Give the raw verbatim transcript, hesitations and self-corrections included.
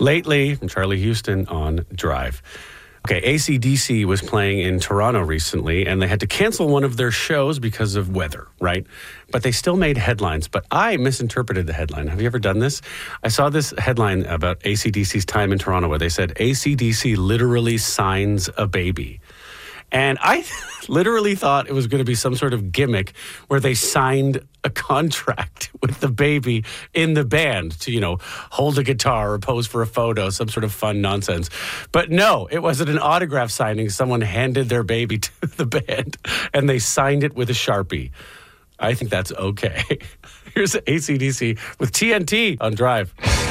Lately, from Charlie Houston on Drive. Okay, A C D C was playing in Toronto recently, and they had to cancel one of their shows because of weather, right? But they still made headlines. But I misinterpreted the headline. Have you ever done this? I saw this headline about A C D C's time in Toronto where they said, A C D C literally signs a baby. And I literally thought it was going to be some sort of gimmick where they signed a contract with the baby in the band to, you know, hold a guitar or pose for a photo, some sort of fun nonsense. But no, it wasn't an autograph signing. Someone handed their baby to the band and they signed it with a Sharpie. I think that's okay. Here's A C D C with T N T on Drive.